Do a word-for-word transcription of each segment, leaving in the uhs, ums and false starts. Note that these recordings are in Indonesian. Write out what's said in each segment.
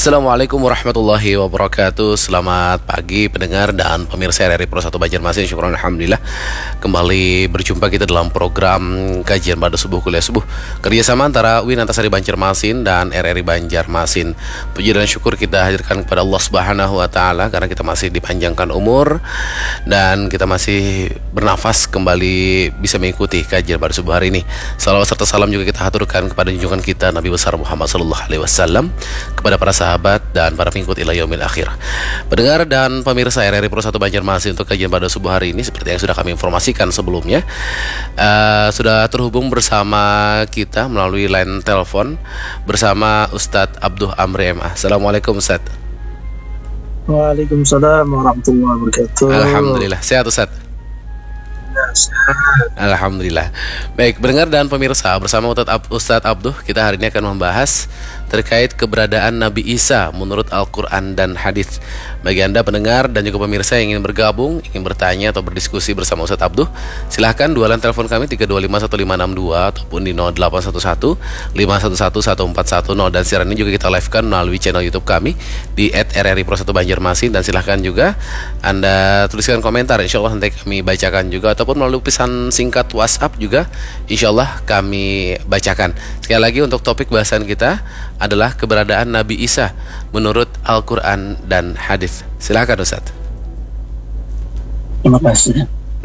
Assalamualaikum warahmatullahi wabarakatuh. Selamat pagi pendengar dan pemirsa R R I Pro satu Banjarmasin. Syukur alhamdulillah kembali berjumpa kita dalam program kajian pada subuh kuliah subuh kerjasama antara U I N Antasari Banjarmasin dan R R I Banjarmasin. Puji dan syukur kita hadirkan kepada Allah Subhanahu wa taala karena kita masih dipanjangkan umur dan kita masih bernafas kembali bisa mengikuti kajian pada subuh hari ini. Salawat serta salam juga kita haturkan kepada junjungan kita Nabi besar Muhammad sallallahu alaihi wasallam, kepada para sahabat dan para pengikut ila yaumil akhir. Pendengar dan pemirsa R R I Pro satu Banjarmasin, untuk kajian pada subuh hari ini seperti yang sudah kami informasikan sebelumnya, uh, sudah terhubung bersama kita melalui line telepon bersama Ustadz Abduh Amri M A. Assalamualaikum Ustadz. Waalaikumsalam warahmatullahi wabarakatuh. Alhamdulillah, sehat Ustadz? Alhamdulillah. Baik, pendengar dan pemirsa, bersama Ustadz Abduh kita hari ini akan membahas terkait keberadaan Nabi Isa menurut Al-Quran dan Hadis. Bagi Anda pendengar dan juga pemirsa yang ingin bergabung, ingin bertanya atau berdiskusi bersama Ustadz Abduh, silahkan dua line telepon kami tiga dua lima satu lima enam dua ataupun di nol delapan satu satu lima satu satu satu empat satu nol, dan siaran ini juga kita livekan melalui channel YouTube kami di et R R I Pro satu Banjarmasin, dan silahkan juga Anda tuliskan komentar, insya Allah nanti kami bacakan juga, ataupun melalui pesan singkat WhatsApp juga insya Allah kami bacakan. Sekali lagi, untuk topik bahasan kita adalah keberadaan Nabi Isa menurut Al-Quran dan Hadis. Silakan Ustaz. Terima kasih.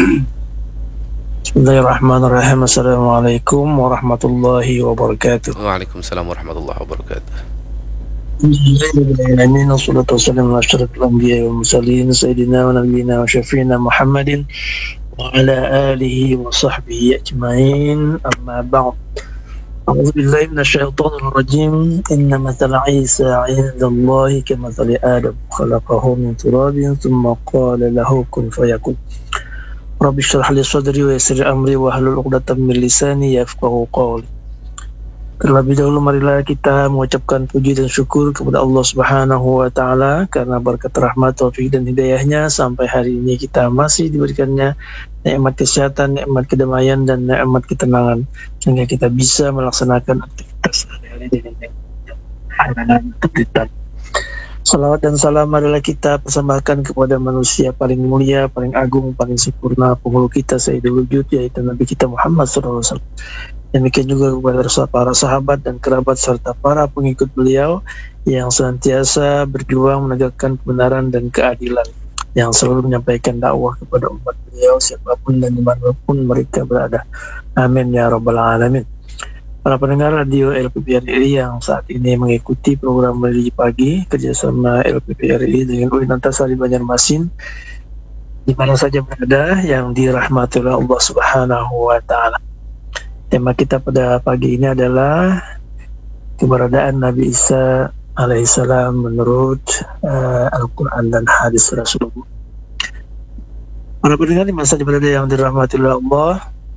Bismillahirrahmanirrahim. Assalamualaikum warahmatullahi wabarakatuh. Waalaikumsalam warahmatullahi wabarakatuh. Bismillahirrahmanirrahim. Wassalatu wassalamu ala asyrafil anbiya'i wal mursalin sayyidina wa nabiyyina wa syafi'ina Muhammadin wa ala alihi wa sahbihi ajma'in. Amma ba'd. أعوذ بالله من الشيطان الرجيم إن مثل عيسى عند الله كمثل آدم خلقه من تراب ثم قال له كن فيكون رب اشرح لي صدري ويسر أمري واحلل عقدة من لساني يفقهوا قولي. Terlebih dahulu marilah kita mengucapkan puji dan syukur kepada Allah Subhanahu wa taala karena berkat rahmat, taufik dan hidayahnya sampai hari ini kita masih diberikannya nikmat kesehatan, nikmat kedamaian dan nikmat ketenangan sehingga kita bisa melaksanakan aktivitas sehari-hari dengan tertib. Salawat dan salam adalah kita persembahkan kepada manusia paling mulia, paling agung, paling sempurna, penghulu kita Sayyidul Wujud, yaitu Nabi kita Muhammad shallallahu alaihi wasallam. Demikian juga kepada para sahabat dan kerabat serta para pengikut beliau yang senantiasa berjuang menegakkan kebenaran dan keadilan, yang selalu menyampaikan dakwah kepada umat beliau siapapun dan dimanapun mereka berada. Amin ya rabbal alamin. Para pendengar radio L P P R I yang saat ini mengikuti program Religi Pagi kerjasama L P P R I dengan U I N Antasari Banjarmasin, di mana saja berada, yang dirahmati oleh Allah Subhanahu wa taala. Tema kita pada pagi ini adalah keberadaan Nabi Isa alaihissalam menurut uh, Al-Quran dan Hadis Rasulullah. Para pendengar di masa berada yang dirahmati oleh Allah,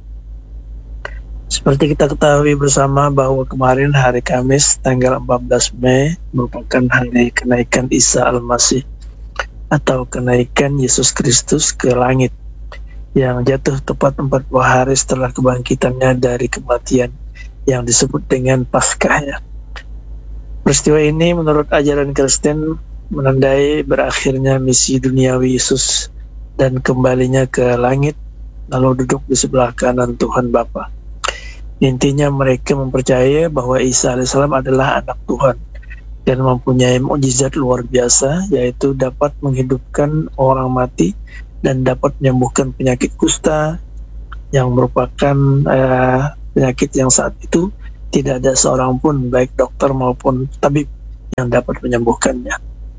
seperti kita ketahui bersama bahwa kemarin hari Kamis tanggal empat belas Mei merupakan hari kenaikan Isa Al-Masih atau kenaikan Yesus Kristus ke langit, yang jatuh tepat empat puluh hari setelah kebangkitannya dari kematian, yang disebut dengan Paskahnya. Peristiwa ini menurut ajaran Kristen menandai berakhirnya misi duniawi Yesus dan kembalinya ke langit, lalu duduk di sebelah kanan Tuhan Bapa. Intinya mereka mempercayai bahwa Isa alaihissalam adalah anak Tuhan dan mempunyai mukjizat luar biasa, yaitu dapat menghidupkan orang mati dan dapat menyembuhkan penyakit kusta, yang merupakan uh, penyakit yang saat itu tidak ada seorang pun, baik dokter maupun tabib, yang dapat menyembuhkannya.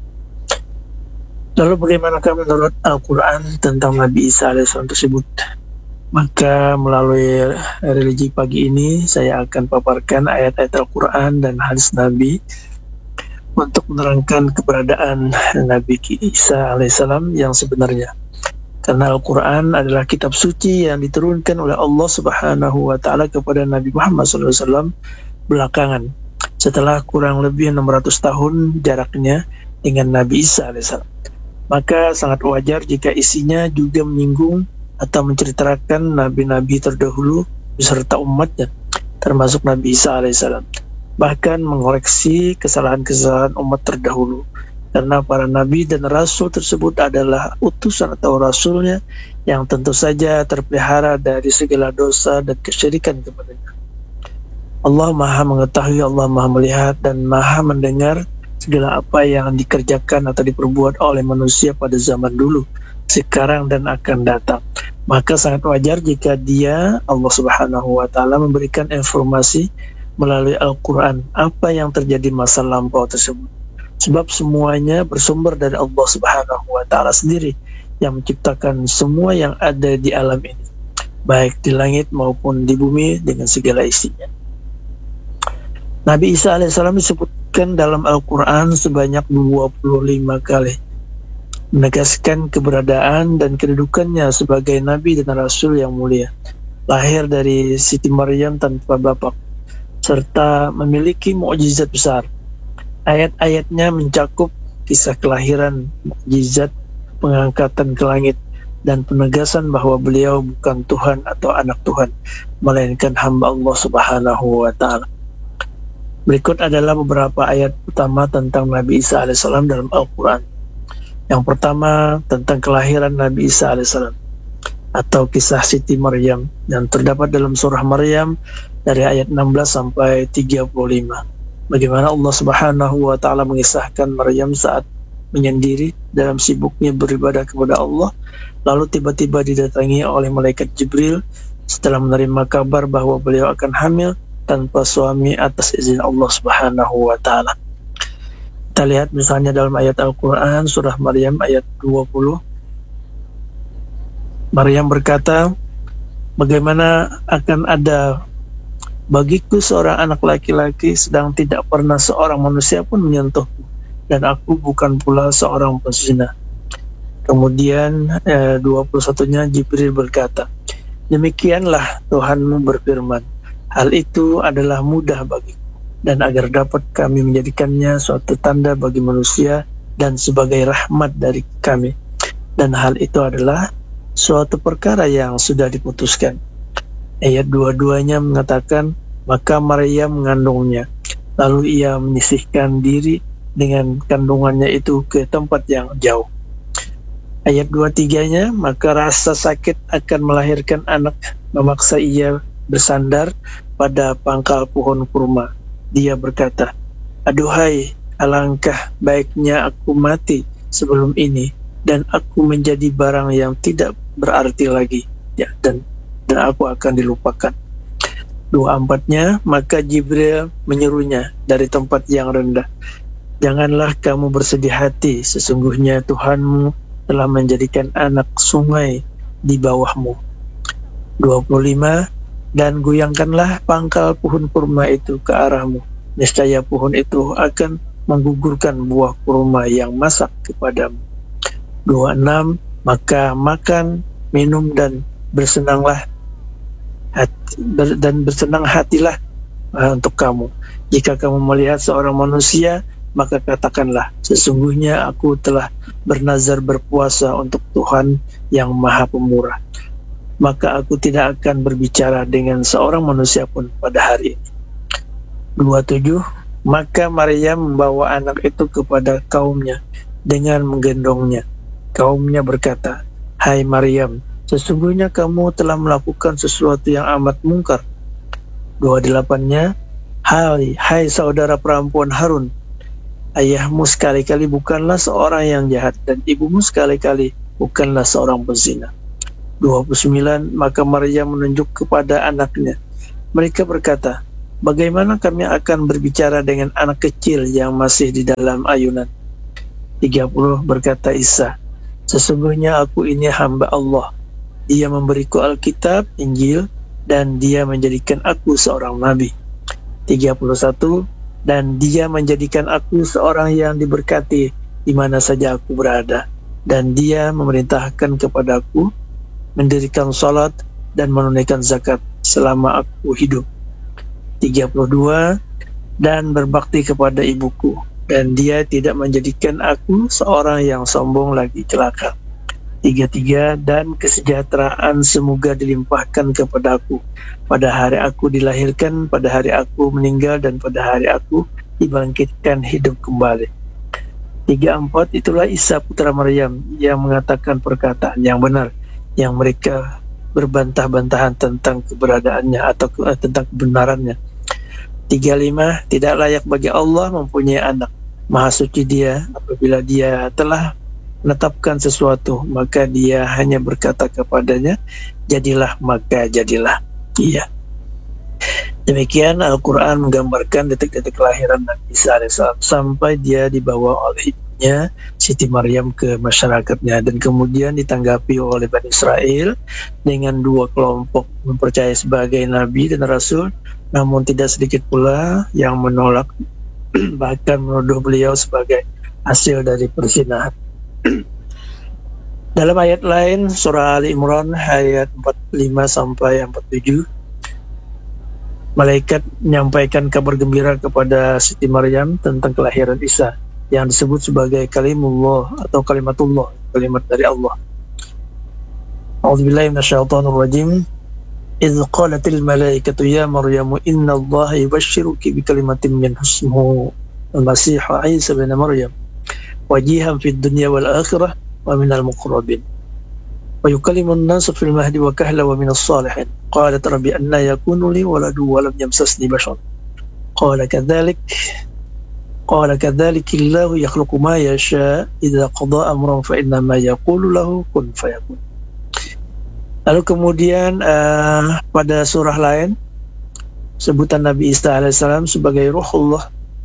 Lalu bagaimanakah menurut Al-Quran tentang Nabi Isa alaihissalam tersebut? Maka melalui religi pagi ini saya akan paparkan ayat-ayat Al-Quran dan hadis Nabi untuk menerangkan keberadaan Nabi Isa alaihissalam yang sebenarnya. Karena Al-Quran adalah kitab suci yang diturunkan oleh Allah Subhanahu wa taala kepada Nabi Muhammad shallallahu alaihi wasallam belakangan, setelah kurang lebih enam ratus tahun jaraknya dengan Nabi Isa alaihissalam. Maka sangat wajar jika isinya juga menyinggung atau menceritakan nabi-nabi terdahulu beserta umatnya, termasuk Nabi Isa alaihissalam. bahkan mengoreksi kesalahan-kesalahan umat terdahulu. Karena para nabi dan rasul tersebut adalah utusan atau rasulnya yang tentu saja terpelihara dari segala dosa dan kesyirikan kepadanya. Allah Maha mengetahui, Allah Maha melihat dan Maha mendengar segala apa yang dikerjakan atau diperbuat oleh manusia pada zaman dulu, sekarang dan akan datang. Maka sangat wajar jika dia, Allah Subhanahu wa Ta'ala, memberikan informasi melalui Al-Quran apa yang terjadi masa lampau tersebut. Sebab semuanya bersumber dari Allah Subhanahu wa Ta'ala sendiri yang menciptakan semua yang ada di alam ini, baik di langit maupun di bumi dengan segala isinya. Nabi Isa alaihissalam disebutkan dalam Al-Quran sebanyak dua puluh lima kali, menegaskan keberadaan dan kedudukannya sebagai Nabi dan Rasul yang mulia, lahir dari Siti Maryam tanpa bapak, serta memiliki mukjizat besar. Ayat-ayatnya mencakup kisah kelahiran, mukjizat, pengangkatan ke langit, dan penegasan bahwa beliau bukan Tuhan atau anak Tuhan, melainkan hamba Allah Subhanahu wa Ta'ala. Berikut adalah beberapa ayat utama tentang Nabi Isa alaihissalam dalam Al-Quran. Yang pertama tentang kelahiran Nabi Isa alaihissalam atau kisah Siti Maryam yang terdapat dalam surah Maryam dari ayat enam belas sampai tiga puluh lima. Bagaimana Allah Subhanahu wa Ta'ala mengisahkan Maryam saat menyendiri dalam sibuknya beribadah kepada Allah, lalu tiba-tiba didatangi oleh malaikat Jibril setelah menerima kabar bahwa beliau akan hamil tanpa suami atas izin Allah Subhanahu wa Ta'ala. Kita lihat misalnya dalam ayat Al-Quran surah Maryam ayat dua puluh. Maryam berkata, bagaimana akan ada bagiku seorang anak laki-laki sedang tidak pernah seorang manusia pun menyentuhku, dan aku bukan pula seorang pezina. Kemudian eh, dua puluh satunya Jibril berkata, demikianlah Tuhanmu berfirman, hal itu adalah mudah bagiku, dan agar dapat kami menjadikannya suatu tanda bagi manusia dan sebagai rahmat dari kami, dan hal itu adalah suatu perkara yang sudah diputuskan. Ayat dua-duanya mengatakan, maka Maryam mengandungnya, lalu ia menyisihkan diri dengan kandungannya itu ke tempat yang jauh. Ayat dua-tiganya, maka rasa sakit akan melahirkan anak memaksa ia bersandar pada pangkal pohon kurma. Dia berkata, aduhai, alangkah baiknya aku mati sebelum ini, dan aku menjadi barang yang tidak berarti lagi, ya, dan dan aku akan dilupakan. Dua empatnya, maka Jibril menyerunya dari tempat yang rendah, janganlah kamu bersedih hati, sesungguhnya Tuhanmu telah menjadikan anak sungai di bawahmu. Dua puluh lima, dan goyangkanlah pangkal pohon kurma itu ke arahmu, niscaya pohon itu akan menggugurkan buah kurma yang masak kepadamu. Dua puluh enam, maka makan, minum dan bersenanglah hati, ber, dan bersenang hatilah uh, untuk kamu. Jika kamu melihat seorang manusia, maka katakanlah, sesungguhnya aku telah bernazar berpuasa untuk Tuhan yang Maha Pemurah, maka aku tidak akan berbicara dengan seorang manusia pun pada hari ini. Dua puluh tujuh, maka Maryam membawa anak itu kepada kaumnya dengan menggendongnya. Kaumnya berkata, hai Maryam, sesungguhnya kamu telah melakukan sesuatu yang amat mungkar. Dua puluh delapan-nya, hai, hai saudara perempuan Harun, ayahmu sekali-kali bukanlah seorang yang jahat, dan ibumu sekali-kali bukanlah seorang pezina. Dua puluh sembilan, maka Maryam menunjuk kepada anaknya. Mereka berkata, bagaimana kami akan berbicara dengan anak kecil yang masih di dalam ayunan? Tiga puluh, berkata Isa, sesungguhnya aku ini hamba Allah. Dia memberiku Alkitab, Injil, dan dia menjadikan aku seorang nabi. Tiga puluh satu, dan dia menjadikan aku seorang yang diberkati di mana saja aku berada, dan dia memerintahkan kepadaku mendirikan salat dan menunaikan zakat selama aku hidup. Tiga puluh dua, dan berbakti kepada ibuku, dan dia tidak menjadikan aku seorang yang sombong lagi celaka. Tiga-tiga, dan kesejahteraan semoga dilimpahkan kepadaku pada hari aku dilahirkan, pada hari aku meninggal, dan pada hari aku dibangkitkan hidup kembali. Tiga empat, itulah Isa putra Maryam yang mengatakan perkataan yang benar, yang mereka berbantah-bantahan tentang keberadaannya atau uh, tentang kebenarannya. Tiga lima, tidak layak bagi Allah mempunyai anak. Maha suci Dia, apabila Dia telah menetapkan sesuatu, maka Dia hanya berkata kepadanya, jadilah, maka jadilah. Iya. Demikian Al-Quran menggambarkan detik-detik kelahiran Nabi Isa alaihissalam sampai Dia dibawa oleh ibunya Siti Maryam ke masyarakatnya, dan kemudian ditanggapi oleh Bani Israel dengan dua kelompok mempercayai sebagai Nabi dan Rasul, namun tidak sedikit pula yang menolak bahkan menuduh beliau sebagai hasil dari perzinahan. Dalam ayat lain surah Ali Imran ayat empat puluh lima sampai empat puluh tujuh, malaikat menyampaikan kabar gembira kepada Siti Maryam tentang kelahiran Isa yang disebut sebagai kalimullah atau kalimatullah, kalimat dari Allah. A'udzubillahi minasyaitonir rajim. إذ قالت الملائكة يا مريم إن الله يبشرك بكلمة منه اسمه المسيح عيسى بن مريم وجيها في الدنيا والآخرة ومن المقربين ويكلم الناس في المهد وكهلا ومن الصالحين قالت رب أنى يكون لي ولد ولم يمسسني بشر قال كذلك قال كذلك الله يخلق ما يشاء إذا قضى أمرا فإنما يقول له كن فيكون. Lalu kemudian uh, pada surah lain sebutan Nabi Isa alaihissalam sebagai Ruhullah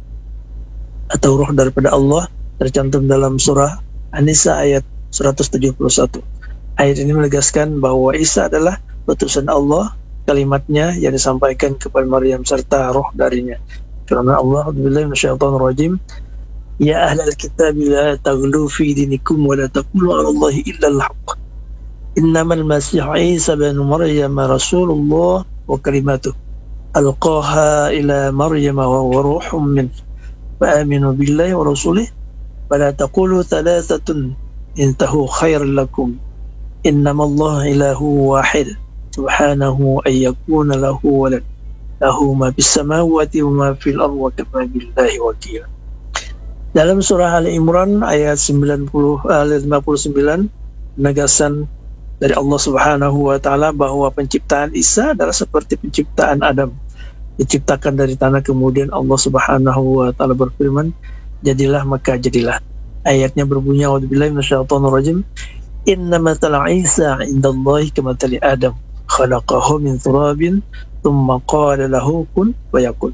atau ruh daripada Allah tercantum dalam surah An-Nisa ayat seratus tujuh puluh satu. Ayat ini menegaskan bahwa Isa adalah utusan Allah, kalimatnya yang disampaikan kepada Maryam serta roh darinya. Karena Allah A'udzubillahi minasyaitonir rajim. Ya ahlal kitab la taghlu fi dinikum wa la taqulu 'ala Allahi illa al-haqq. Innamal masih Isa bin Maryam rasulullah wa kalimatuh alqaha ila Maryam wa ruhum min fa aminu billahi wa rasulih wa la taqulu thalathatun intahu khairan lakum innamallahu ilahu wahid subhanahu an yakuna lahu walad lahu ma bis samawati wa ma fil ardi wa kafa billahi wakila. Dalam surah Ali Imran ayat sembilan puluh ayat lima puluh sembilan, penegasan dari Allah Subhanahu wa taala bahwa penciptaan Isa adalah seperti penciptaan Adam, diciptakan dari tanah, kemudian Allah Subhanahu wa taala berfirman, jadilah, maka jadilah. Ayatnya berbunyi, a'udzubillahi minasyaitonir rajim. Inna mathala Isa 'indallahi kamathali Adam khalaqahu min turabin tsumma qala lahu kun fayakun.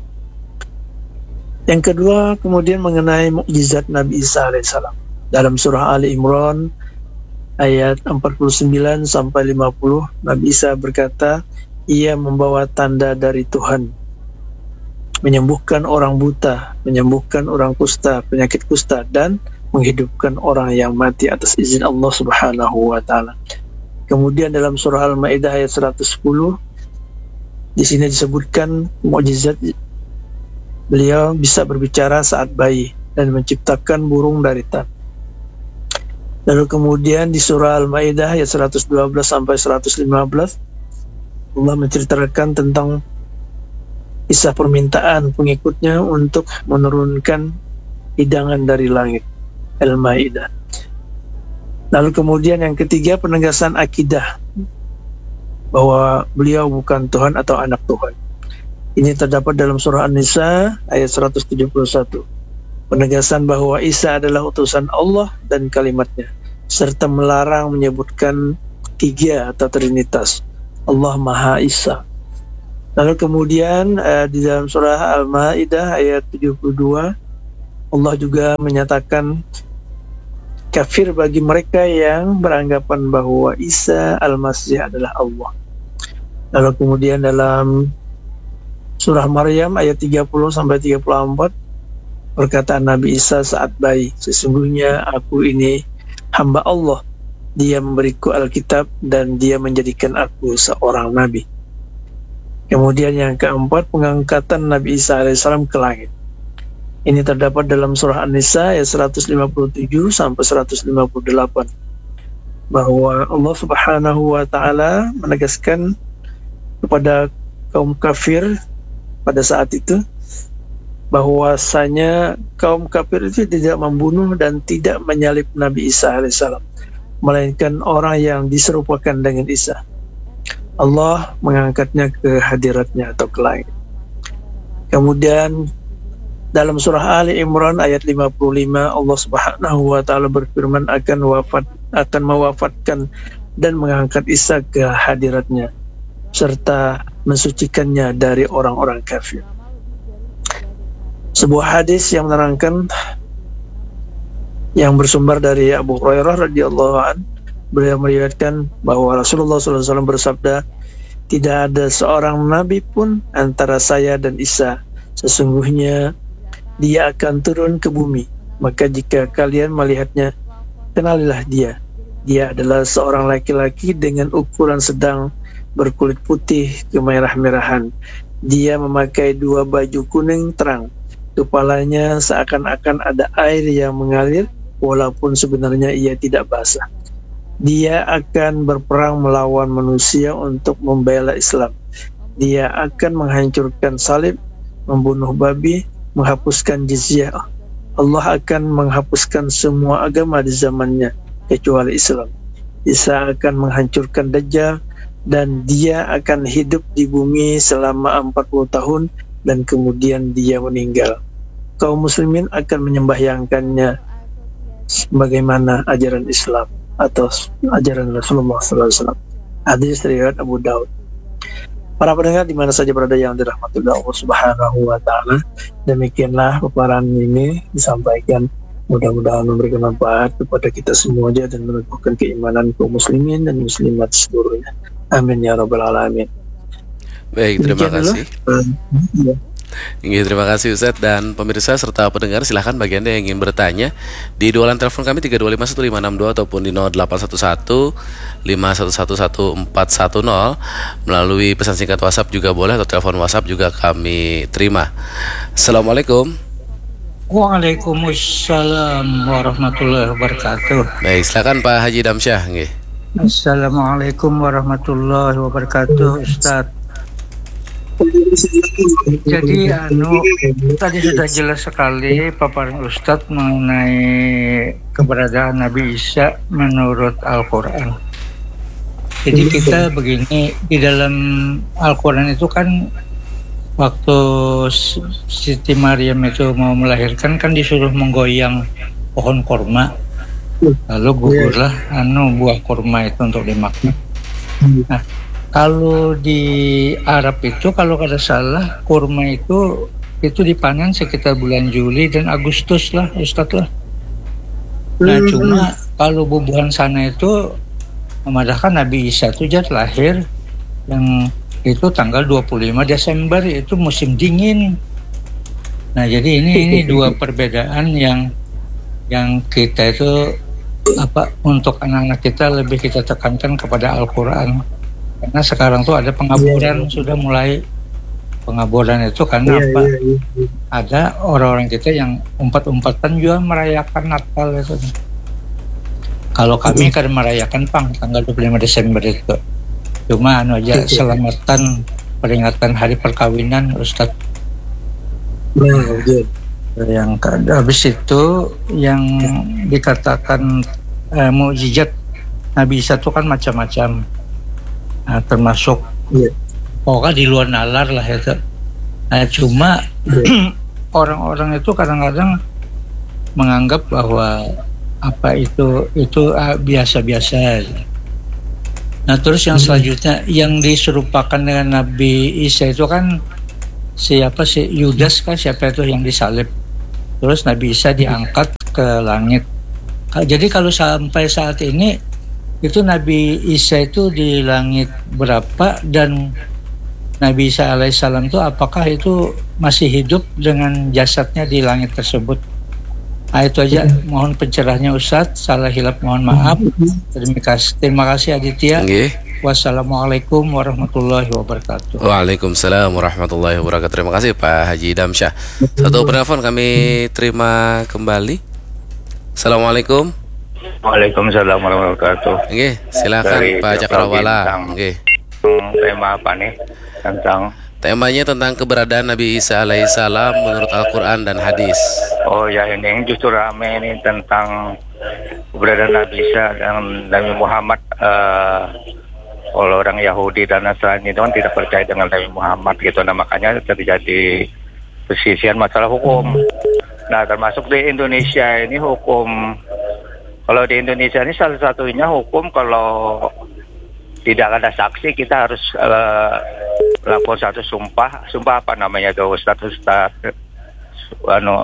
Yang kedua, kemudian mengenai mukjizat Nabi Isa alaihissalam. Dalam surah Ali Imran ayat empat puluh sembilan sampai lima puluh, Nabi Isa berkata, ia membawa tanda dari Tuhan, menyembuhkan orang buta, menyembuhkan orang kusta, penyakit kusta, dan menghidupkan orang yang mati atas izin Allah Subhanahu wa taala. Kemudian dalam surah Al-Maidah ayat seratus sepuluh, di sini disebutkan mukjizat beliau bisa berbicara saat bayi dan menciptakan burung dari tanah. Lalu kemudian di surah Al-Maidah ayat seratus dua belas sampai seratus lima belas, Allah menceritakan tentang kisah permintaan pengikutnya untuk menurunkan hidangan dari langit. Al-Maidah. Lalu kemudian yang ketiga, penegasan akidah bahwa beliau bukan Tuhan atau anak Tuhan. Ini terdapat dalam surah An-Nisa ayat seratus tujuh puluh satu. Penegasan bahwa Isa adalah utusan Allah dan kalimatnya, serta melarang menyebutkan tiga atau trinitas, Allah Maha Isa. Lalu kemudian uh, di dalam surah Al-Maidah ayat tujuh puluh dua, Allah juga menyatakan kafir bagi mereka yang beranggapan bahwa Isa Al-Masih adalah Allah. Lalu kemudian dalam surah Maryam ayat tiga puluh sampai tiga puluh empat, perkataan Nabi Isa saat bayi, sesungguhnya aku ini hamba Allah, dia memberiku Alkitab dan dia menjadikan aku seorang Nabi. Kemudian yang keempat, pengangkatan Nabi Isa alaihissalam ke langit. Ini terdapat dalam surah An-Nisa ayat seratus lima puluh tujuh sampai seratus lima puluh delapan. bahwa Allah Subhanahu wa taala menegaskan kepada kaum kafir pada saat itu bahwasanya kaum kafir itu tidak membunuh dan tidak menyalib Nabi Isa alaihissalam, melainkan orang yang diserupakan dengan Isa. Allah mengangkatnya ke hadiratnya atau ke langit. Kemudian dalam surah Ali Imran ayat lima puluh lima, Allah Subhanahu wa taala berfirman akan wafat akan mewafatkan dan mengangkat Isa ke hadiratnya serta mensucikannya dari orang-orang kafir. Sebuah hadis yang menerangkan, yang bersumber dari Abu Hurairah radhiyallahu an, beliau meriwayatkan bahwa Rasulullah shallallahu alaihi wasallam bersabda, tidak ada seorang nabi pun antara saya dan Isa, sesungguhnya dia akan turun ke bumi, maka jika kalian melihatnya, kenalilah dia. Dia adalah seorang laki-laki dengan ukuran sedang, berkulit putih kemerah-merahan. Dia memakai dua baju kuning terang. Kepalanya seakan-akan ada air yang mengalir, walaupun sebenarnya ia tidak basah. Dia akan berperang melawan manusia untuk membela Islam. Dia akan menghancurkan salib, membunuh babi, menghapuskan jizyah. Allah akan menghapuskan semua agama di zamannya kecuali Islam. Isa akan menghancurkan Dajjal dan dia akan hidup di bumi selama empat puluh tahun dan kemudian dia meninggal. Kaum muslimin akan menyembahyangkannya sebagaimana ajaran Islam atau ajaran Rasulullah shallallahu alaihi wasallam. Hadis riwayat Abu Daud. Para pendengar di mana saja berada yang dirahmati Allah Subhanahu wa taala, demikianlah paparan ini disampaikan, mudah-mudahan memberikan manfaat kepada kita semua dan meneguhkan keimanan kaum muslimin dan muslimat seluruhnya. Amin ya rabbal alamin. Baik, terima Demikian kasih. dulu. Iya, terima kasih Ustadz dan pemirsa serta pendengar, silahkan bagi Anda yang ingin bertanya di dua line telepon kami tiga dua lima satu lima enam dua ataupun di nol delapan satu satu lima satu satu satu empat satu nol, melalui pesan singkat WhatsApp juga boleh atau telepon WhatsApp juga kami terima. Assalamualaikum. Waalaikumsalam warahmatullahi wabarakatuh. Baik, silakan Pak Haji Damsyah. Nggih. Assalamualaikum warahmatullahi wabarakatuh, Ustadz. Jadi anu tadi sudah jelas sekali paparan Ustadz mengenai keberadaan Nabi Isa menurut Al-Quran. Jadi kita begini, di dalam Al-Quran itu kan waktu Siti Maryam itu mau melahirkan kan disuruh menggoyang pohon kurma, lalu gugurlah anu buah kurma itu untuk dimakan. Nah, kalau di Arab itu kalau kada salah kurma itu itu dipanen sekitar bulan Juli dan Agustus lah Ustadz lah. Nah cuma kalau bubuhan sana itu memadahkan Nabi Isa itu jat lahir yang itu tanggal dua puluh lima Desember, itu musim dingin. Nah jadi ini ini dua perbedaan yang yang kita itu apa untuk anak-anak kita lebih kita tekankan kepada Al-Quran. Karena sekarang tuh ada pengaburan, sudah mulai pengaburan itu karena yeah, apa? Yeah, yeah, yeah. Ada orang-orang kita yang umpat-umpatan juga merayakan Natal itu. Kalau kami kan merayakan Pang tanggal dua puluh lima Desember itu. Cuma anu aja selamatan peringatan hari perkawinan Ustadz. Nah, yeah. Yang habis itu yang dikatakan eh, mukjizat Nabi Isa itu kan macam-macam. Nah, termasuk yeah. pokoknya di luar nalar lah itu. Nah, cuma yeah. orang-orang itu kadang-kadang menganggap bahwa apa itu itu uh, biasa-biasa. Nah terus yang selanjutnya yang diserupakan dengan Nabi Isa itu kan siapa sih, Yudas kan, siapa itu yang disalib. Terus Nabi Isa diangkat ke langit. Jadi kalau sampai saat ini itu Nabi Isa itu di langit berapa, dan Nabi Isa alaihissalam itu apakah itu masih hidup dengan jasadnya di langit tersebut? Nah, itu aja, mohon pencerahannya Ustadz. Salah hilap mohon maaf. Terima kasih, terima kasih Aditya. Nggih. Wassalamualaikum warahmatullahi wabarakatuh. Waalaikumsalam warahmatullahi wabarakatuh. Terima kasih Pak Haji Damsyah. Satu penelpon kami terima kembali. Assalamualaikum. Waalaikumsalam warahmatullahi wabarakatuh. Oke, silakan Dari Pak Cakrawala. Bintang. Oke. Tema apa nih? Tentang Temanya tentang keberadaan Nabi Isa alaihissalam menurut Al-Quran dan hadis. Oh ya, ini justru rame ini tentang keberadaan Nabi Isa dan Nabi Muhammad. Uh, Kalau orang Yahudi dan Nasrani itu kan tidak percaya dengan Nabi Muhammad gitu, nah makanya terjadi persisian masalah hukum. Nah termasuk di Indonesia ini hukum, kalau di Indonesia ini salah satunya hukum kalau tidak ada saksi kita harus uh, lapor satu sumpah, sumpah apa namanya itu Ustaz Ustaz, anu,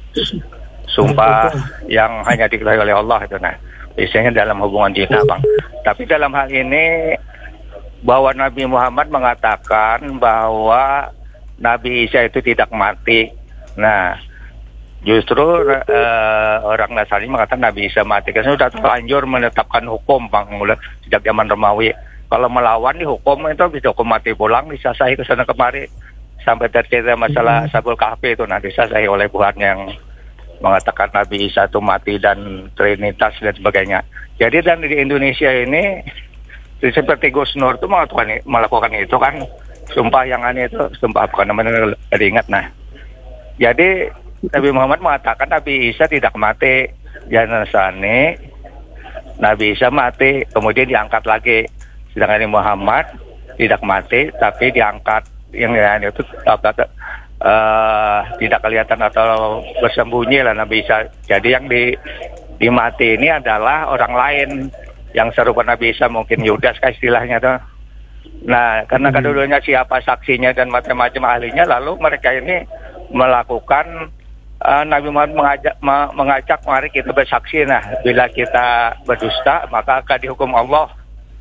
sumpah yang hanya diketahui oleh Allah itu. Nah biasanya dalam hubungan zina bang. Tapi dalam hal ini bahwa Nabi Muhammad mengatakan bahwa Nabi Isa itu tidak mati. Nah justru uh, orang Nasrani mengatakan Nabi Isa mati karena sudah terlanjur menetapkan hukum bang mulai sejak zaman Romawi. Kalau melawan dihukum itu bisa hukum mati pulang, disasahi ke sana kemari sampai terjadi masalah Sabul Kahfi itu nanti disasahi oleh Tuhan yang mengatakan Nabi Isa itu mati dan Trinitas dan sebagainya. Jadi dan di Indonesia ini seperti Gus Nur itu melakukan, melakukan itu kan sumpah yang aneh itu sumpah bukan namanya ingat. Nah jadi Nabi Muhammad mengatakan Nabi Isa tidak mati, jangan Nasrani Nabi Isa mati kemudian diangkat lagi, sedangkan Nabi Muhammad tidak mati tapi diangkat, yang lain itu apa uh, tidak kelihatan atau bersembunyi lah Nabi Isa. Jadi yang di dimati ini adalah orang lain yang serupa Nabi Isa, mungkin Yudas kan istilahnya tuh. Nah karena kedudukannya siapa saksinya dan macam-macam ahlinya, lalu mereka ini melakukan uh, Nabi Muhammad mengajak ma, mengajak mari kita bersaksi. Nah bila kita berdusta maka akan dihukum Allah,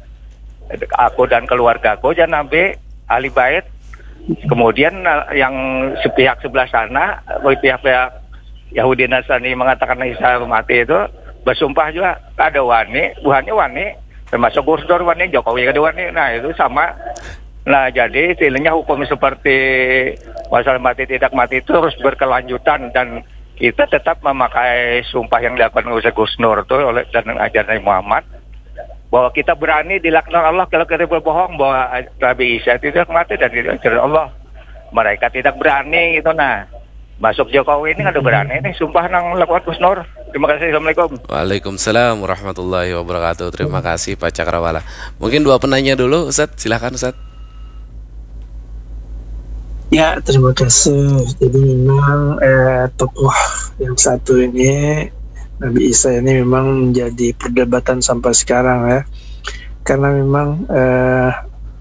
aku dan keluargaku dan Nabi ahli bait. Kemudian yang sepihak sebelah sana, pihak-pihak Yahudi Nasrani mengatakan Isa mati itu bersumpah juga ada wani, buahnya wani, termasuk Gus Dur wani, Jokowi ada wani. Nah itu sama. Nah jadi istilahnya hukum seperti masalah mati tidak mati itu terus berkelanjutan dan kita tetap memakai sumpah yang dilakukan oleh Gus Nur itu oleh dan ajaran Nabi Muhammad, bahwa kita berani dilaknat Allah kalau kita berbohong bahwa Nabi Isa tidak mati dan tidak ajaran Allah. Mereka tidak berani gitu. Nah masuk Jokowi ini ada berani ini sumpah nang lakukan Gus Nur. Terima kasih. Assalamualaikum. Waalaikumsalam warahmatullahi wabarakatuh. Terima kasih Pak Cakrawala. Mungkin dua penanya dulu Ustaz, silakan Ustaz. Ya, terima kasih. Jadi memang eh, tokoh yang satu ini, Nabi Isa ini memang menjadi perdebatan sampai sekarang ya. Karena memang eh,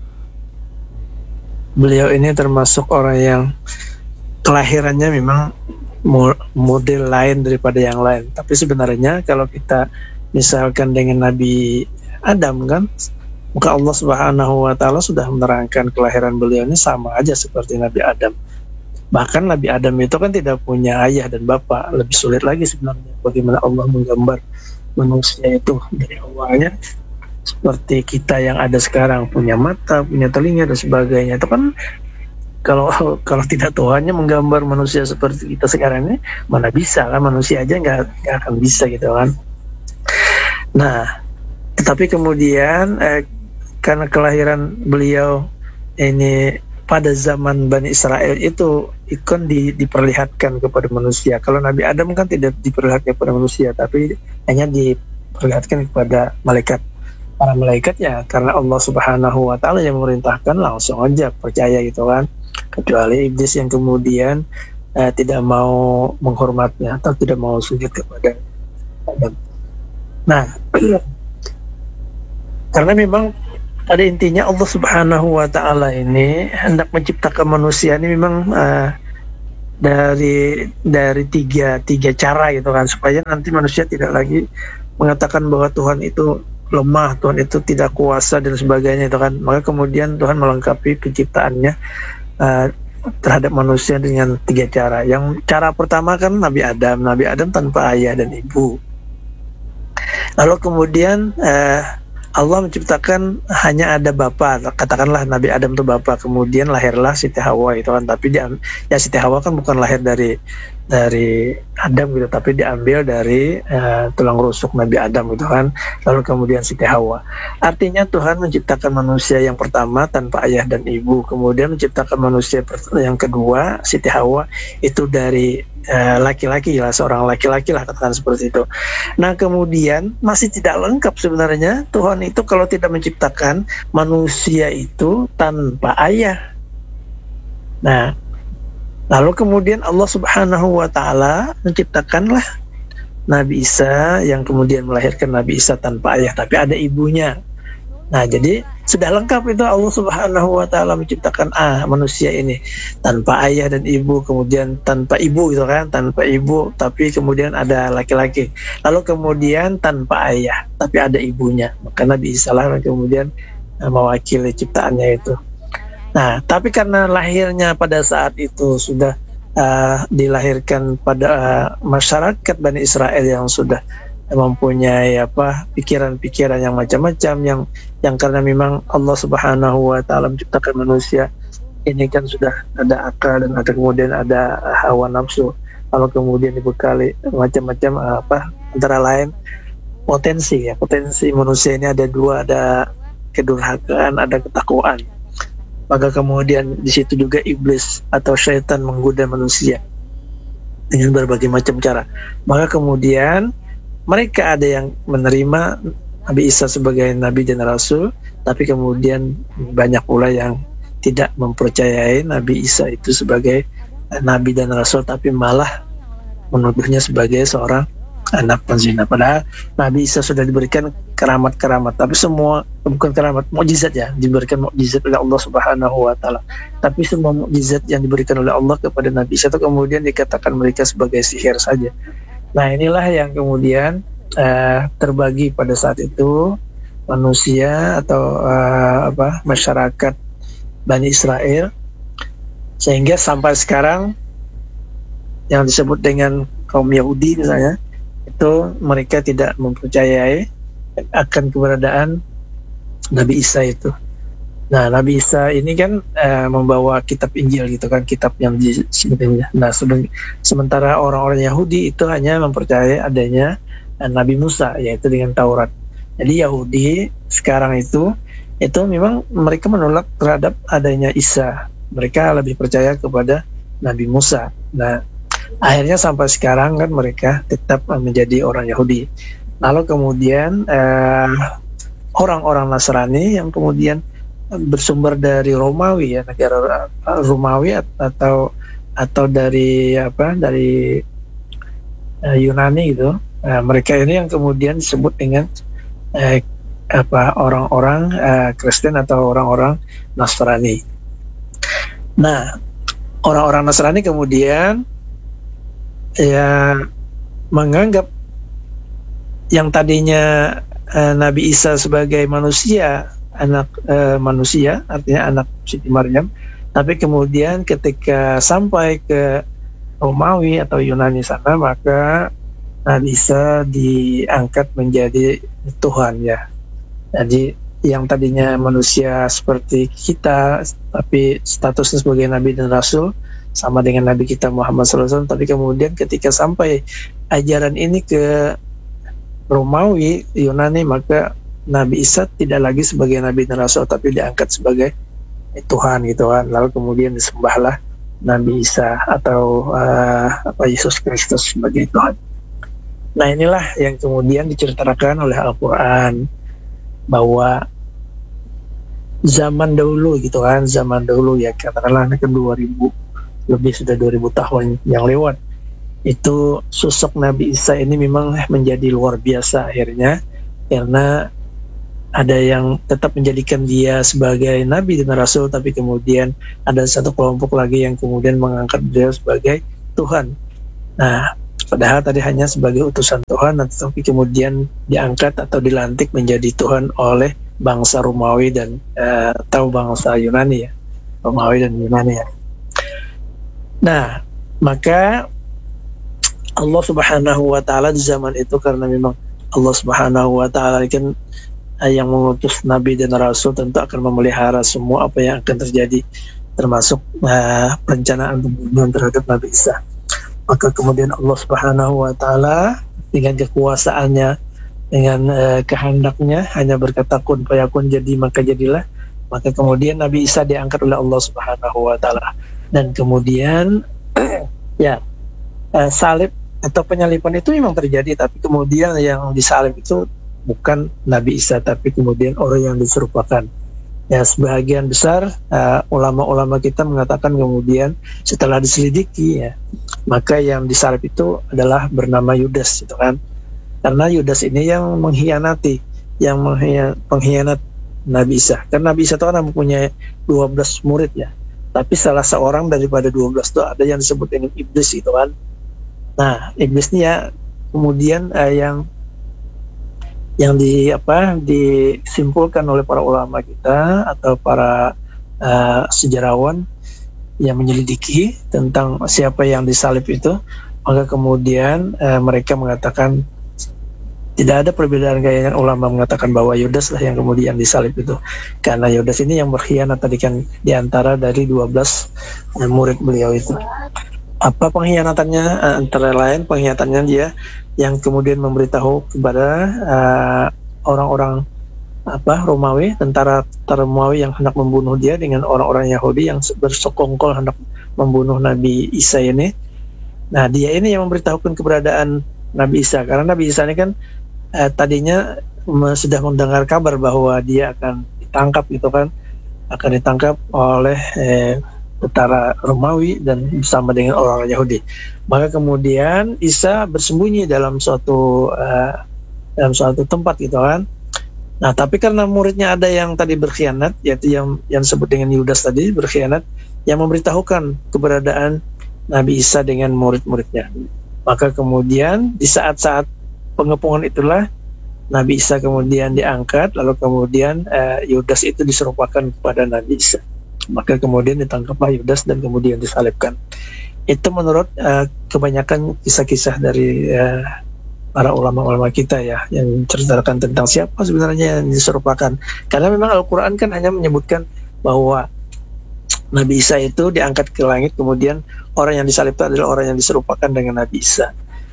beliau ini termasuk orang yang kelahirannya memang model lain daripada yang lain. Tapi sebenarnya kalau kita misalkan dengan Nabi Adam kan, maka Allah Subhanahu wa Ta'ala sudah menerangkan kelahiran beliau ini sama aja seperti Nabi Adam. Bahkan Nabi Adam itu kan tidak punya ayah dan bapak. Lebih sulit lagi sebenarnya bagaimana Allah menggambar manusia itu dari awalnya seperti kita yang ada sekarang, punya mata, punya telinga dan sebagainya. Itu kan kalau kalau tidak Tuhannya menggambar manusia seperti kita sekarang ini, mana bisa kan, manusia aja nggak nggak akan bisa gitu kan. Nah tetapi kemudian eh, karena kelahiran beliau ini pada zaman Bani Israel itu ikon di, diperlihatkan kepada manusia. Kalau Nabi Adam kan tidak diperlihatkan kepada manusia, tapi hanya diperlihatkan kepada malaikat. Para malaikat ya karena Allah Subhanahu wa Ta'ala yang memerintahkan langsung aja percaya gitu kan. Kecuali iblis yang kemudian eh, tidak mau menghormatnya atau tidak mau sujud kepada Adam. Nah karena memang pada intinya Allah Subhanahu wa Ta'ala ini hendak menciptakan manusia ini memang uh, dari dari tiga tiga cara gitu kan, supaya nanti manusia tidak lagi mengatakan bahwa Tuhan itu lemah, Tuhan itu tidak kuasa dan sebagainya itu kan. Maka kemudian Tuhan melengkapi penciptaannya uh, terhadap manusia dengan tiga cara. Yang cara pertama kan Nabi Adam, Nabi Adam tanpa ayah dan ibu. Lalu kemudian uh, Allah menciptakan hanya ada bapa, katakanlah Nabi Adam itu bapa, kemudian lahirlah Siti Hawa itu kan. Tapi dia, ya Siti Hawa kan bukan lahir dari dari Adam gitu, tapi diambil dari uh, tulang rusuk Nabi Adam gitu kan, lalu kemudian Siti Hawa. Artinya Tuhan menciptakan manusia yang pertama tanpa ayah dan ibu, kemudian menciptakan manusia yang kedua Siti Hawa itu dari uh, laki-laki lah, seorang laki-laki lah katakan seperti itu. Nah kemudian masih tidak lengkap sebenarnya Tuhan itu kalau tidak menciptakan manusia itu tanpa ayah. Nah lalu kemudian Allah Subhanahu wa Ta'ala menciptakanlah Nabi Isa yang kemudian melahirkan Nabi Isa tanpa ayah, tapi ada ibunya. Nah, jadi sudah lengkap itu Allah Subhanahu wa Ta'ala menciptakan ah manusia ini tanpa ayah dan ibu, kemudian tanpa ibu gitu kan, tanpa ibu tapi kemudian ada laki-laki. Lalu kemudian tanpa ayah tapi ada ibunya. Maka Nabi Isa lah kemudian uh, mewakili ciptaannya itu. Nah, tapi karena lahirnya pada saat itu sudah uh, dilahirkan pada uh, masyarakat Bani Israel yang sudah mempunyai apa pikiran-pikiran yang macam-macam, yang yang karena memang Allah Subhanahu wa Ta'ala menciptakan manusia ini kan sudah ada akal dan ada kemudian ada hawa nafsu, lalu kemudian dibekali macam-macam uh, apa antara lain potensi ya potensi manusia ini ada dua, ada kedurhakaan, ada ketakwaan. Maka kemudian di situ juga iblis atau syaitan menggoda manusia dengan berbagai macam cara. Maka kemudian mereka ada yang menerima Nabi Isa sebagai Nabi dan Rasul, tapi kemudian banyak pula yang tidak mempercayai Nabi Isa itu sebagai Nabi dan Rasul, tapi malah menuduhnya sebagai seorang anak penzina. Padahal Nabi Isa sudah diberikan keramat-keramat, tapi semua bukan keramat, mukjizat ya, diberikan mukjizat oleh Allah Subhanahu wa Ta'ala. Tapi semua mukjizat yang diberikan oleh Allah kepada Nabi Isa itu kemudian dikatakan mereka sebagai sihir saja. Nah, inilah yang kemudian uh, terbagi pada saat itu manusia atau uh, apa masyarakat Bani Israel, sehingga sampai sekarang yang disebut dengan kaum Yahudi misalnya, itu mereka tidak mempercayai akan keberadaan Nabi Isa itu. Nah, Nabi Isa ini kan uh, membawa kitab Injil gitu kan, kitab yang disebutnya. Nah, sementara orang-orang Yahudi itu hanya mempercayai adanya uh, Nabi Musa, yaitu dengan Taurat. Jadi Yahudi sekarang itu itu memang mereka menolak terhadap adanya Isa. Mereka lebih percaya kepada Nabi Musa. Nah, akhirnya sampai sekarang kan mereka tetap menjadi orang Yahudi. Lalu kemudian eh, orang-orang Nasrani yang kemudian bersumber dari Romawi ya, negara Romawi atau atau dari apa dari eh, Yunani gitu. Eh, mereka ini yang kemudian disebut dengan eh, apa orang-orang eh, Kristen atau orang-orang Nasrani. Nah, orang-orang Nasrani kemudian ya menganggap yang tadinya uh, Nabi Isa sebagai manusia, anak uh, manusia, artinya anak Siti Maryam, tapi kemudian ketika sampai ke Romawi atau Yunani sana, maka Nabi Isa diangkat menjadi Tuhan ya. Jadi yang tadinya manusia seperti kita, tapi statusnya sebagai Nabi dan Rasul sama dengan Nabi kita Muhammad shallallahu alaihi wasallam, tapi kemudian ketika sampai ajaran ini ke Romawi, Yunani, maka Nabi Isa tidak lagi sebagai Nabi dan Rasul, tapi diangkat sebagai Tuhan gitu kan. Lalu kemudian disembahlah Nabi Isa atau uh, apa Yesus Kristus sebagai Tuhan. Nah, inilah yang kemudian diceritakan oleh Al-Quran bahwa zaman dahulu gitu kan, zaman dahulu ya katakanlah ke dua ribu lebih, sudah dua ribu tahun yang lewat, itu sosok Nabi Isa ini memang menjadi luar biasa akhirnya, karena ada yang tetap menjadikan dia sebagai Nabi dan Rasul, tapi kemudian ada satu kelompok lagi yang kemudian mengangkat dia sebagai Tuhan. Nah, padahal tadi hanya sebagai utusan Tuhan, tetapi kemudian diangkat atau dilantik menjadi Tuhan oleh bangsa Romawi dan uh, atau bangsa Yunani ya, Romawi dan Yunani ya. Nah, maka Allah Subhanahu wa Ta'ala di zaman itu, karena memang Allah Subhanahu wa Ta'ala kan yang mengutus Nabi dan Rasul, tentu akan memelihara semua apa yang akan terjadi, termasuk uh, perencanaan pembunuhan terhadap Nabi Isa. Maka kemudian Allah Subhanahu wa taala dengan kekuasaannya, dengan uh, kehendaknya hanya berkata kun fayakun, jadi maka jadilah. Maka kemudian Nabi Isa diangkat oleh Allah Subhanahu wa taala. Dan kemudian ya uh, salib atau penyaliban itu memang terjadi, tapi kemudian yang disalib itu bukan Nabi Isa, tapi kemudian orang yang diserupakan. Ya, sebagian besar uh, ulama-ulama kita mengatakan kemudian setelah diselidiki, ya, maka yang disalib itu adalah bernama Yudas, gitu kan? Karena Yudas ini yang mengkhianati, yang mengkhianat Nabi Isa. Karena Nabi Isa itu kan mempunyai dua belas murid, ya. Tapi salah seorang daripada dua belas itu ada yang disebut dengan iblis, gitu kan? Nah, iblis ini ya kemudian uh, yang yang di apa disimpulkan oleh para ulama kita atau para uh, sejarawan yang menyelidiki tentang siapa yang disalib itu, maka kemudian uh, mereka mengatakan tidak ada perbedaan, kayaknya ulama mengatakan bahwa Yudas lah yang kemudian disalib itu, karena Yudas ini yang berkhianat tadi kan di antara dari dua belas uh, murid beliau itu. Apa pengkhianatannya? Uh, antara lain pengkhianatannya dia yang kemudian memberitahu kepada uh, orang-orang apa Romawi, tentara tentara Romawi yang hendak membunuh dia dengan orang-orang Yahudi yang bersekongkol hendak membunuh Nabi Isa ini. Nah, dia ini yang memberitahukan keberadaan Nabi Isa, karena Nabi Isa ini kan uh, tadinya um, sudah mendengar kabar bahwa dia akan ditangkap, gitu kan, akan ditangkap oleh eh, tentara Romawi dan bersama dengan orang Yahudi. Maka kemudian Isa bersembunyi dalam suatu uh, dalam suatu tempat, gitu kan. Nah, tapi karena muridnya ada yang tadi berkhianat, yaitu yang yang disebut dengan Yudas tadi berkhianat, yang memberitahukan keberadaan Nabi Isa dengan murid-muridnya. Maka kemudian di saat-saat pengepungan itulah Nabi Isa kemudian diangkat, lalu kemudian uh, Yudas itu diserupakan kepada Nabi Isa. Maka kemudian ditangkaplah Yudas dan kemudian disalibkan. Itu menurut uh, kebanyakan kisah-kisah dari uh, para ulama-ulama kita, ya, yang menceritakan tentang siapa sebenarnya yang diserupakan. Karena memang Al-Quran kan hanya menyebutkan bahwa Nabi Isa itu diangkat ke langit, kemudian orang yang disalib itu adalah orang yang diserupakan dengan Nabi Isa.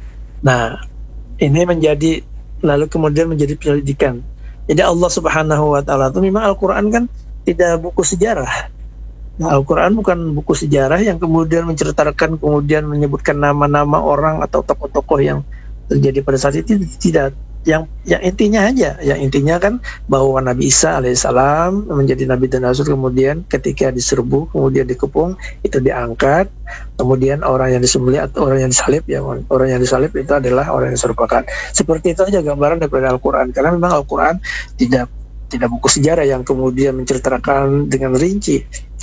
Nah, ini menjadi lalu kemudian menjadi penyelidikan. Jadi Allah Subhanahu wa taala itu memang Al-Quran kan tidak buku sejarah. Nah, Al-Quran bukan buku sejarah yang kemudian menceritakan, kemudian menyebutkan nama-nama orang atau tokoh-tokoh yang terjadi pada saat itu, tidak. Yang yang intinya aja, yang intinya kan bahwa Nabi Isa alaihissalam menjadi Nabi dan Rasul, kemudian ketika diserbu, kemudian dikepung, itu diangkat, kemudian orang yang disembelih atau orang yang disalib, ya, orang yang disalib itu adalah orang yang diserupakan. Seperti itu aja gambaran daripada Al-Quran, karena memang Al-Quran tidak tidak buku sejarah yang kemudian menceritakan dengan rinci.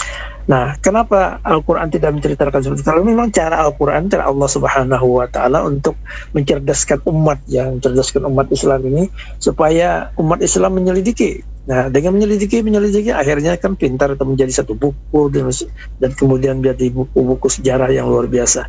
Nah, kenapa Al-Quran tidak menceritakan seperti itu? Kalau memang cara Al-Quran, cara Allah Subhanahu wa taala untuk mencerdaskan umat, yang mencerdaskan umat Islam ini supaya umat Islam menyelidiki. Nah, dengan menyelidiki menyelidiki akhirnya kan pintar atau menjadi satu buku dan, dan kemudian menjadi buku-buku sejarah yang luar biasa.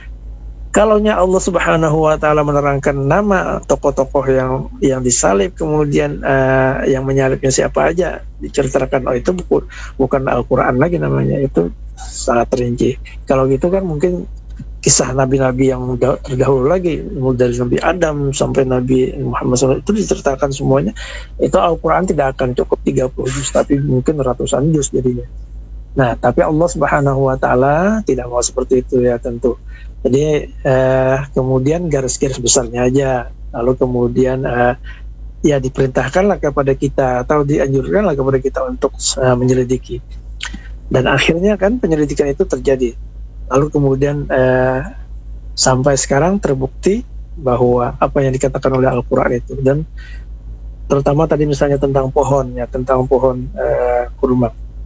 Kalaunya Allah Subhanahu wa taala menerangkan nama tokoh-tokoh yang yang disalib, kemudian uh, yang menyalibnya siapa aja, diceritakan, oh itu buku, bukan Al-Quran lagi namanya, itu sangat rinci. Kalau gitu kan mungkin kisah nabi-nabi yang terdahulu lagi, mulai dari Nabi Adam sampai Nabi Muhammad shallallahu alaihi wasallam itu diceritakan semuanya, itu Al-Quran tidak akan cukup tiga puluh juz, tapi mungkin ratusan juz jadinya. Nah, tapi Allah Subhanahu wa taala tidak mau seperti itu, ya, tentu. Jadi eh, kemudian garis-garis besarnya aja, lalu kemudian eh, ya diperintahkanlah kepada kita atau dianjurkanlah kepada kita untuk uh, menyelidiki. Dan akhirnya kan penyelidikan itu terjadi. Lalu kemudian eh, sampai sekarang terbukti bahwa apa yang dikatakan oleh Al-Quran itu, dan terutama tadi misalnya tentang pohon, ya, tentang pohon eh, kurma.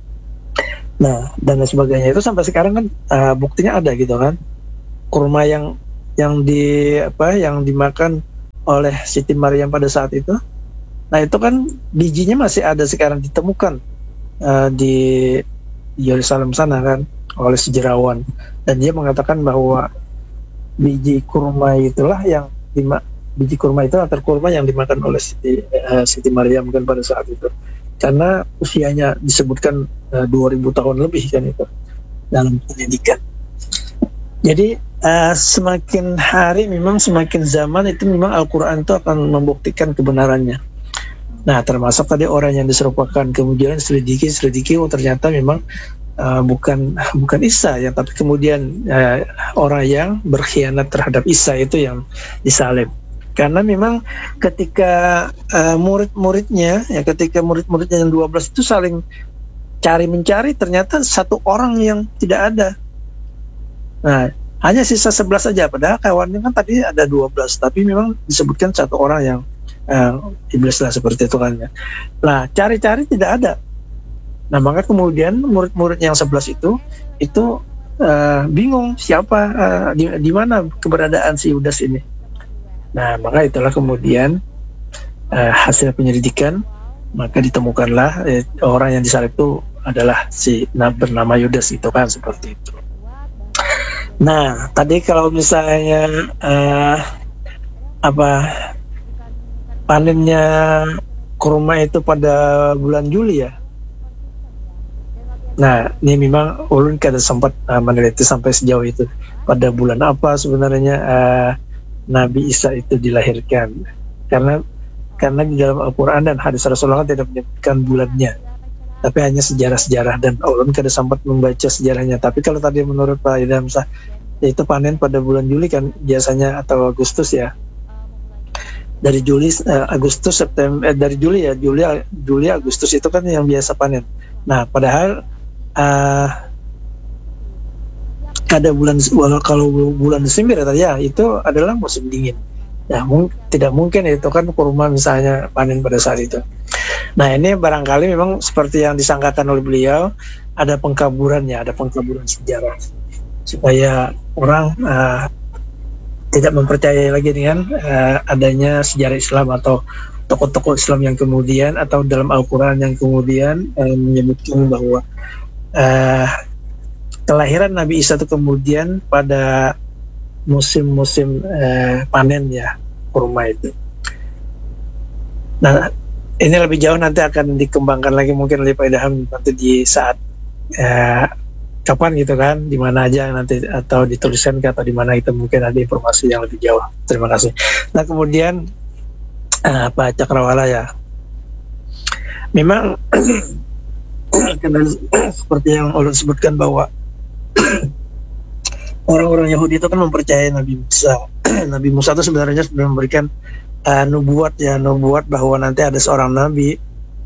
Nah, dan sebagainya itu sampai sekarang kan uh, buktinya ada, gitu kan. Kurma yang yang di apa yang dimakan oleh Siti Maryam pada saat itu. Nah, itu kan bijinya masih ada sekarang ditemukan uh, di Yerusalem sana kan oleh sejarawan, dan dia mengatakan bahwa biji kurma itulah yang dima, biji kurma itu atau kurma yang dimakan oleh Siti, uh, Siti Maryam kan pada saat itu. Karena usianya disebutkan uh, dua ribu tahun lebih kan itu dalam pendidikan. Jadi uh, semakin hari memang semakin zaman itu memang Al-Quran itu akan membuktikan kebenarannya. Nah, termasuk tadi orang yang diserupakan, kemudian selidiki selidiki oh ternyata memang uh, bukan bukan Isa ya, tapi kemudian uh, orang yang berkhianat terhadap Isa itu yang disalib. Karena memang ketika uh, murid-muridnya ya, ketika murid-muridnya yang dua belas itu saling cari mencari, ternyata satu orang yang tidak ada. Nah, hanya sisa sebelas saja, padahal kawannya kan tadi ada dua belas, tapi memang disebutkan satu orang yang uh, iblis lah seperti itu kan ya. Nah, cari-cari tidak ada. Nah, maka kemudian murid-murid yang sebelas itu itu uh, bingung siapa uh, di, di mana keberadaan si Yudas ini. Nah, maka itulah kemudian uh, hasil penyelidikan, maka ditemukanlah eh, orang yang disalib itu adalah si bernama Yudas itu kan, seperti itu. Nah, tadi kalau misalnya uh, apa panennya kurma itu pada bulan Juli ya. Nah, ini memang ulun kada sempat uh, meneliti sampai sejauh itu. Pada bulan apa sebenarnya uh, Nabi Isa itu dilahirkan? Karena karena di dalam Al-Quran dan hadis Rasulullah tidak menyebutkan bulannya, tapi hanya sejarah-sejarah, dan ulun kada sempat membaca sejarahnya. Tapi kalau tadi menurut Pak Idham Sah, itu panen pada bulan Juli kan biasanya, atau Agustus ya. Dari Juli, uh, Agustus, September, eh, dari Juli ya, Juli, Juli, Agustus itu kan yang biasa panen. Nah, padahal uh, ada bulan, kalau bulan Desember ya, itu adalah musim dingin. Ya, mung, tidak mungkin itu kan kurma misalnya panen pada saat itu. Nah, ini barangkali memang seperti yang disangkakan oleh beliau, ada pengkaburannya, ada pengkaburan sejarah, supaya orang uh, tidak mempercayai lagi dengan uh, adanya sejarah Islam atau tokoh-tokoh Islam yang kemudian, atau dalam Al-Quran yang kemudian uh, menyebutkan bahwa uh, kelahiran Nabi Isa itu kemudian pada musim-musim uh, panen ya kurma itu. Nah, ini lebih jauh nanti akan dikembangkan lagi mungkin oleh Pak Idham nanti di saat uh, kapan gitu kan, di mana aja nanti, atau dituliskan atau di mana itu mungkin ada informasi yang lebih jauh. Terima kasih. Nah, kemudian uh, Pak Cakrawala ya, memang seperti yang ulun sebutkan bahwa orang-orang Yahudi itu kan mempercayai Nabi Musa. Nabi Musa itu sebenarnya sudah memberikan uh, nubuat ya, nubuat bahwa nanti ada seorang nabi,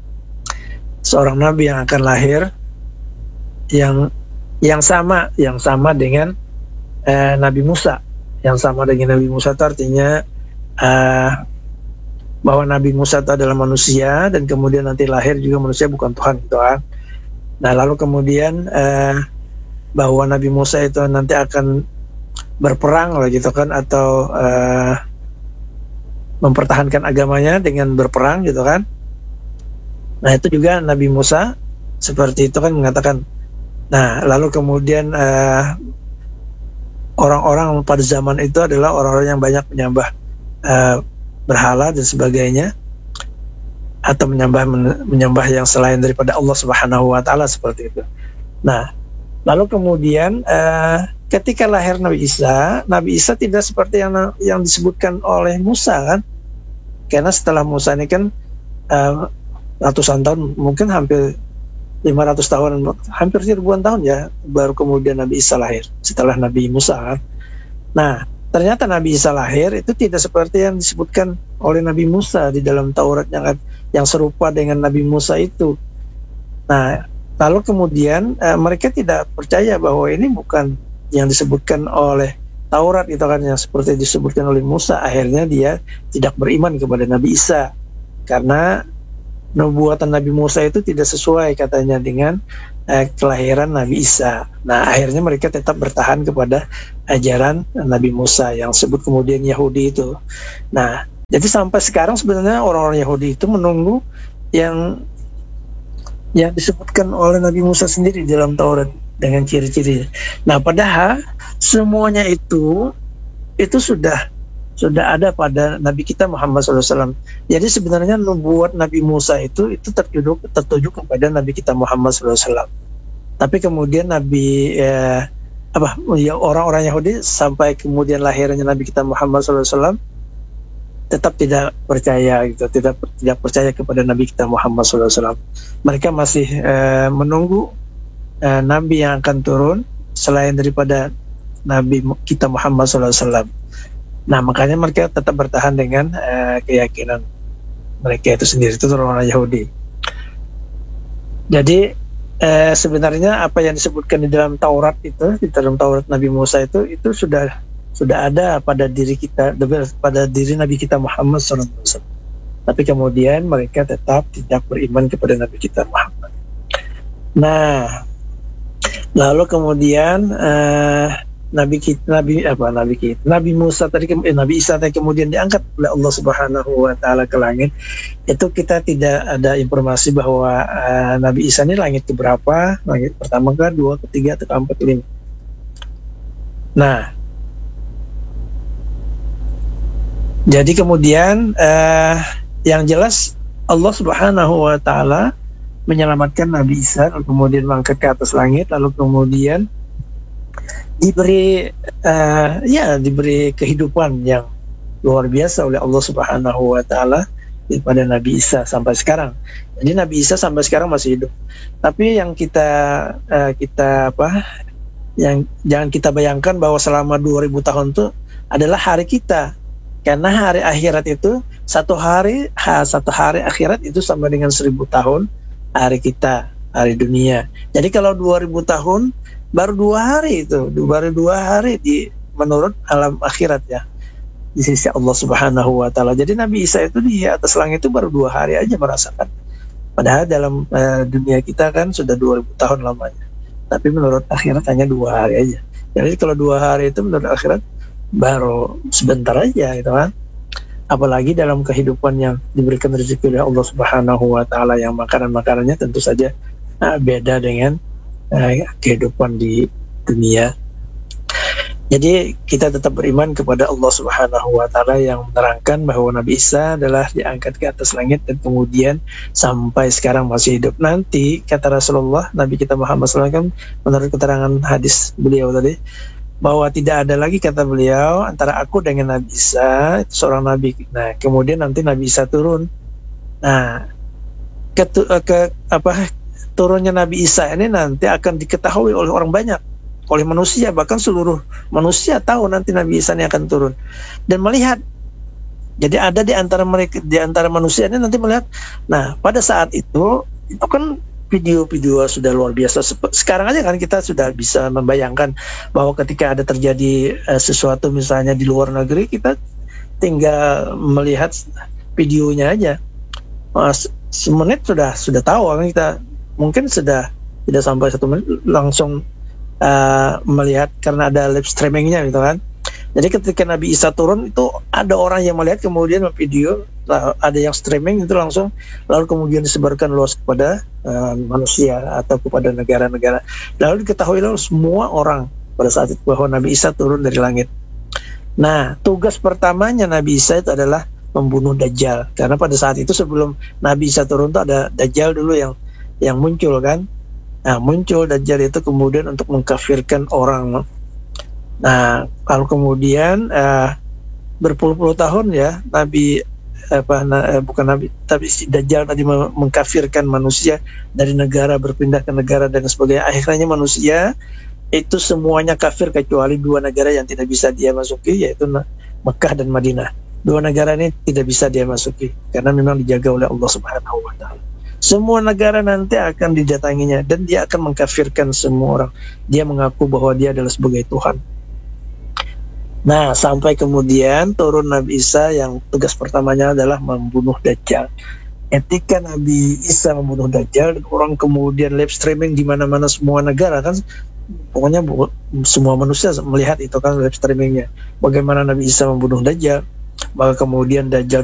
seorang nabi yang akan lahir yang yang sama, yang sama dengan uh, Nabi Musa, yang sama dengan Nabi Musa itu artinya uh, bahwa Nabi Musa itu adalah manusia dan kemudian nanti lahir juga manusia, bukan Tuhan gitu kan. Nah, lalu kemudian uh, bahwa Nabi Musa itu nanti akan berperang lah gitu kan, atau uh, mempertahankan agamanya dengan berperang gitu kan. Nah, itu juga Nabi Musa seperti itu kan mengatakan. Nah, lalu kemudian uh, orang-orang pada zaman itu adalah orang-orang yang banyak menyembah uh, berhala dan sebagainya, atau menyembah menyembah yang selain daripada Allah Subhanahu wa taala seperti itu. Nah, lalu kemudian uh, ketika lahir Nabi Isa, Nabi Isa tidak seperti yang yang disebutkan oleh Musa kan, karena setelah Musa ini kan uh, ratusan tahun, mungkin hampir lima ratus tahun, hampir ribuan tahun ya, baru kemudian Nabi Isa lahir setelah Nabi Musa kan. Nah, ternyata Nabi Isa lahir itu tidak seperti yang disebutkan oleh Nabi Musa di dalam Taurat yang yang serupa dengan Nabi Musa itu. Nah, lalu kemudian uh, mereka tidak percaya bahwa ini bukan yang disebutkan oleh Taurat itu kan, yang seperti disebutkan oleh Musa. Akhirnya dia tidak beriman kepada Nabi Isa karena nubuatan Nabi Musa itu tidak sesuai katanya dengan eh, kelahiran Nabi Isa. Nah, akhirnya mereka tetap bertahan kepada ajaran Nabi Musa yang sebut kemudian Yahudi itu. Nah, jadi sampai sekarang sebenarnya orang-orang Yahudi itu menunggu yang yang disebutkan oleh Nabi Musa sendiri dalam Taurat dengan ciri-ciri. Nah, padahal semuanya itu itu sudah sudah ada pada Nabi kita Muhammad shallallahu alaihi wasallam. Jadi sebenarnya nubuat Nabi Musa itu itu tertuju tertuju kepada Nabi kita Muhammad shallallahu alaihi wasallam. Tapi kemudian Nabi eh, apa ya orang-orang Yahudi sampai kemudian lahirnya Nabi kita Muhammad shallallahu alaihi wasallam tetap tidak percaya gitu, tidak tidak percaya kepada Nabi kita Muhammad shallallahu alaihi wasallam. Mereka masih uh, menunggu uh, Nabi yang akan turun selain daripada Nabi kita Muhammad shallallahu alaihi wasallam. Nah, makanya mereka tetap bertahan dengan uh, keyakinan mereka itu sendiri, itu orang Yahudi. Jadi uh, sebenarnya apa yang disebutkan di dalam Taurat itu, di dalam Taurat Nabi Musa itu, itu sudah sudah ada pada diri kita, pada diri Nabi kita Muhammad shallallahu alaihi wasallam. Tapi kemudian mereka tetap tidak beriman kepada Nabi kita Muhammad. Nah, lalu kemudian uh, Nabi kita, Nabi apa Nabi kita, Nabi Musa tadi, eh, Nabi Isa tadi kemudian diangkat oleh Allah Subhanahu Wa Taala ke langit. Itu kita tidak ada informasi bahwa uh, Nabi Isa ini langit keberapa, langit pertama ke dua, ketiga, atau keempat, kelima. Nah, jadi kemudian uh, yang jelas Allah Subhanahu Wa Taala menyelamatkan Nabi Isa, lalu kemudian mengangkat ke atas langit, lalu kemudian diberi uh, ya diberi kehidupan yang luar biasa oleh Allah Subhanahu Wa Taala kepada Nabi Isa sampai sekarang. Jadi Nabi Isa sampai sekarang masih hidup. Tapi yang kita uh, kita apa? Yang jangan kita bayangkan bahwa selama dua ribu tahun itu adalah hari kita. Karena hari akhirat itu satu hari ha, satu hari akhirat itu sama dengan seribu tahun hari kita, hari dunia. Jadi kalau dua ribu tahun baru dua hari itu, baru dua hari di menurut alam akhirat ya di sisi Allah Subhanahu Wa Taala. Jadi Nabi Isa itu di atas langit itu baru dua hari aja merasakan. Padahal dalam uh, dunia kita kan sudah dua ribu tahun lamanya. Tapi menurut akhirat hanya dua hari aja. Jadi kalau dua hari itu menurut akhirat baru sebentar aja gitu kan. Apalagi dalam kehidupan yang diberikan rezeki oleh Allah Subhanahu Wa Taala yang makanan-makanannya tentu saja uh, beda dengan Uh, kehidupan di dunia. Jadi kita tetap beriman kepada Allah Subhanahu Wa Taala yang menerangkan bahwa Nabi Isa adalah diangkat ke atas langit dan kemudian sampai sekarang masih hidup. Nanti kata Rasulullah, Nabi kita Muhammad shallallahu alaihi wasallam, menurut keterangan hadis beliau tadi, bahwa tidak ada lagi kata beliau antara aku dengan Nabi Isa, itu seorang Nabi. Nah kemudian nanti Nabi Isa turun. Nah ke, ke apa turunnya Nabi Isa ini nanti akan diketahui oleh orang banyak, oleh manusia, bahkan seluruh manusia tahu nanti Nabi Isa ini akan turun dan melihat. Jadi ada di antara mereka, di antara manusia ini nanti melihat. Nah pada saat itu itu kan video-video sudah luar biasa. Sekarang aja kan kita sudah bisa membayangkan bahwa ketika ada terjadi uh, sesuatu misalnya di luar negeri, kita tinggal melihat videonya aja. Uh, semenit sudah sudah tahu kan kita. Mungkin sudah tidak sampai satu menit langsung uh, melihat karena ada live streamingnya gitu kan. Jadi ketika Nabi Isa turun itu ada orang yang melihat kemudian video, ada yang streaming itu langsung lalu kemudian disebarkan luas kepada uh, manusia atau kepada negara-negara. Lalu diketahui lalu semua orang pada saat itu bahwa Nabi Isa turun dari langit. Nah tugas pertamanya Nabi Isa itu adalah membunuh Dajjal, karena pada saat itu sebelum Nabi Isa turun itu ada Dajjal dulu yang yang muncul kan. Nah muncul Dajjal itu kemudian untuk mengkafirkan orang. Nah kalau kemudian uh, berpuluh-puluh tahun ya Nabi apa na, bukan Nabi tapi si Dajjal tadi mengkafirkan manusia dari negara berpindah ke negara dan sebagainya. Akhirnya manusia itu semuanya kafir kecuali dua negara yang tidak bisa dia masuki, yaitu Mekah dan Madinah. Dua negara ini tidak bisa dia masuki karena memang dijaga oleh Allah Subhanahu Wa Taala. Semua negara nanti akan didatanginya dan dia akan mengkafirkan semua orang. Dia mengaku bahwa dia adalah sebagai Tuhan. Nah, sampai kemudian turun Nabi Isa yang tugas pertamanya adalah membunuh Dajjal. Ketika Nabi Isa membunuh Dajjal, orang kemudian live streaming di mana-mana semua negara kan. Pokoknya semua manusia melihat itu kan live streamingnya. Bagaimana Nabi Isa membunuh Dajjal, maka kemudian Dajjal